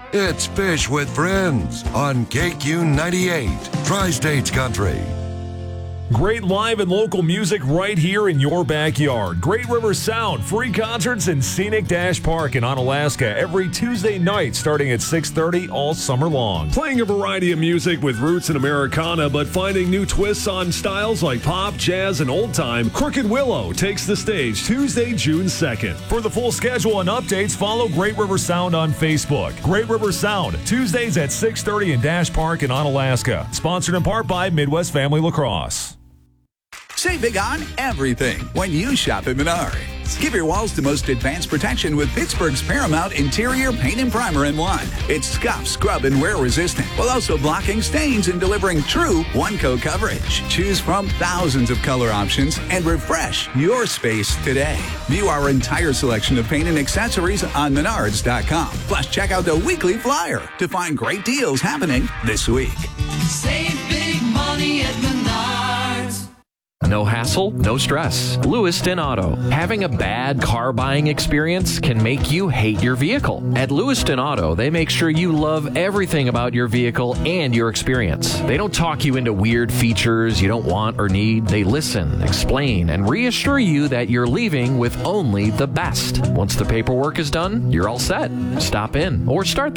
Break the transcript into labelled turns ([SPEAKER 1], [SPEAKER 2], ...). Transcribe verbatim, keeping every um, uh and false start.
[SPEAKER 1] It's Fish with Friends on K Q ninety-eight, Tri-States Country.
[SPEAKER 2] Great live and local music right here in your backyard. Great River Sound, free concerts in Scenic Dash Park in Onalaska every Tuesday night starting at six thirty all summer long. Playing a variety of music with roots in Americana, but finding new twists on styles like pop, jazz, and old time, Crooked Willow takes the stage Tuesday, June second. For the full schedule and updates, follow Great River Sound on Facebook. Great River Sound, Tuesdays at six thirty in Dash Park in Onalaska. Sponsored in part by Midwest Family Lacrosse.
[SPEAKER 3] Save big on everything when you shop at Menards. Give your walls the most advanced protection with Pittsburgh's Paramount Interior Paint and Primer in one. It's scuff, scrub, and wear resistant, while also blocking stains and delivering true one-coat coverage. Choose from thousands of color options and refresh your space today. View our entire selection of paint and accessories on menards dot com. Plus, check out the weekly flyer to find great deals happening this week.
[SPEAKER 4] Save big money at Menards.
[SPEAKER 5] No hassle, no stress. Lewiston Auto. Having a bad car buying experience can make you hate your vehicle. At Lewiston Auto, they make sure you love everything about your vehicle and your experience. They don't talk you into weird features you don't want or need. They listen, explain, and reassure you that you're leaving with only the best. Once the paperwork is done, you're all set. Stop in or start